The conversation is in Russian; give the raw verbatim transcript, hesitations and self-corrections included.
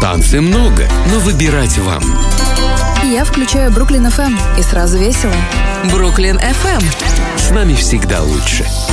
Станций много, но выбирать вам. Я включаю Бруклин эф эм, и сразу весело. Бруклин эф эм. С нами всегда лучше.